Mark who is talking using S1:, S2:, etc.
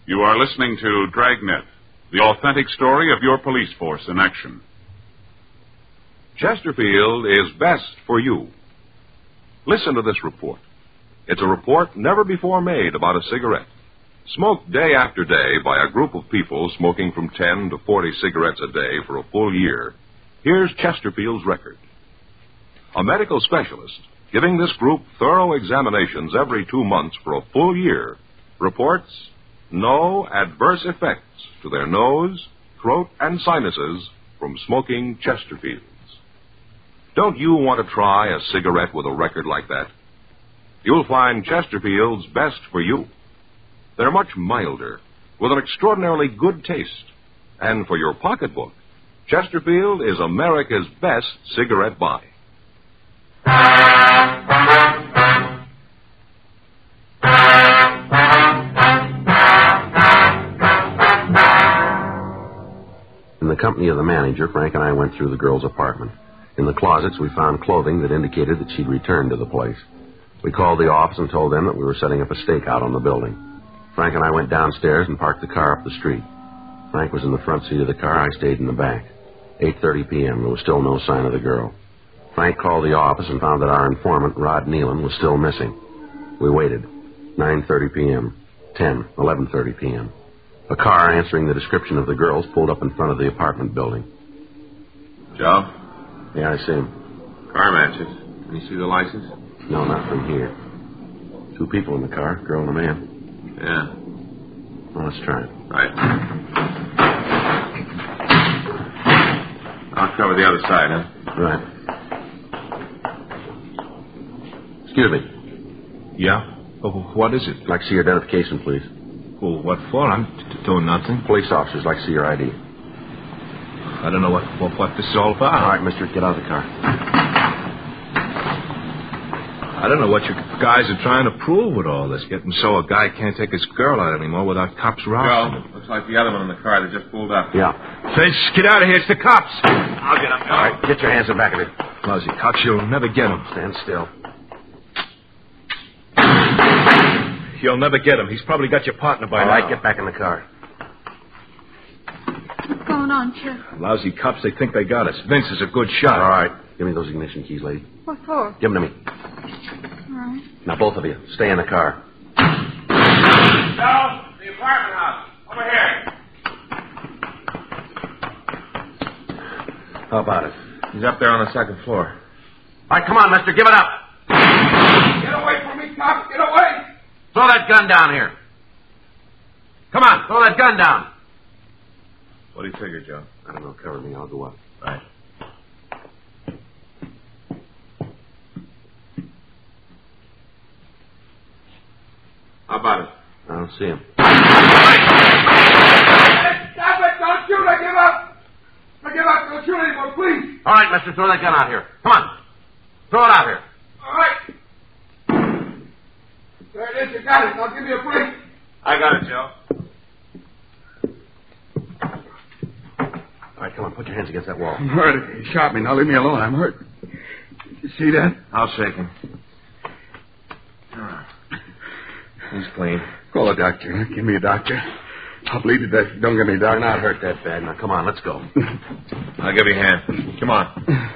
S1: You are listening to Dragnet, the authentic story of your police force in action.
S2: Chesterfield is best for you. Listen to this report. It's a report never before made about a cigarette. Smoked day after day by a group of people smoking from 10 to 40 cigarettes a day for a full year. Here's Chesterfield's record. A medical specialist, giving this group thorough examinations every 2 months for a full year, reports no adverse effects to their nose, throat, and sinuses from smoking Chesterfields. Don't you want to try a cigarette with a record like that? You'll find Chesterfield's best for you. They're much milder, with an extraordinarily good taste. And for your pocketbook, Chesterfield is America's best cigarette buy.
S3: In the company of the manager, Frank and I went through the girl's apartment. In the closets, we found clothing that indicated that she'd returned to the place. We called the office and told them that we were setting up a stakeout on the building. Frank and I went downstairs and parked the car up the street. Frank was in the front seat of the car. I stayed in the back. 8:30 p.m. There was still no sign of the girl. Frank called the office and found that our informant, Rod Nealon, was still missing. We waited. 9:30 p.m., 10, 11:30 p.m. A car answering the description of the girls pulled up in front of the apartment building.
S4: Joe?
S3: Yeah, I see him.
S4: Car matches. Can you see the license?
S3: No, not from here. 2 people in the car, a girl and a man.
S4: Yeah.
S3: Well, let's try it.
S4: Right. I'll cover the other side, huh?
S3: Right. Excuse me.
S5: Yeah? Oh, what is it?
S3: I'd like to see your identification, please.
S5: Well, what for? I'm doing nothing.
S3: Police officers like to see your ID.
S5: I don't know what this is all about.
S3: All right, mister, get out of the car.
S5: I don't know what you guys are trying to prove with all this. Getting so a guy can't take his girl out anymore without cops rousing him.
S4: Joe, looks like the other one in the car that just pulled up.
S3: Yeah.
S5: Finch, get out of here. It's the cops. I'll get up.
S3: All right, get your hands in back of it.
S5: Lousy cops, you'll never get him.
S3: Stand still.
S5: You'll never get him. He's probably got your partner by now.
S3: All right, get back in the car.
S6: What's going on, Sheriff?
S5: Lousy cops, they think they got us. Vince is a good shot.
S3: All right. Give me those ignition keys, lady.
S6: What for?
S3: Give them to me.
S6: All right.
S3: Now, both of you, stay in the car.
S4: Joe, the apartment house. Over here.
S3: How about it?
S4: He's up there on the second floor.
S3: All right, come on, mister, give it up.
S4: Get away from me, cops. Get away.
S3: Throw that gun down here. Come on, throw that gun down.
S4: What do you figure, Joe?
S3: I don't know, cover me. I'll go up.
S4: Right. How about it?
S3: I don't see him.
S4: Stop it! Don't shoot! I give up! I give up! Don't shoot anymore, please!
S3: All right, mister, throw that gun out here. Come on. Throw it out here.
S4: All right. There it is. You got it. I'll give you a break. I got it, Joe.
S3: All right, come on, put your hands against that wall.
S7: I'm hurt. He shot me. Now leave me alone. I'm hurt. You see that?
S4: I'll shake him. He's clean.
S7: Call a doctor. Give me a doctor. I'll bleed to death. Don't get me a doctor.
S3: You're not hurt that bad. Now, come on, let's go.
S4: I'll give you a hand. Come on.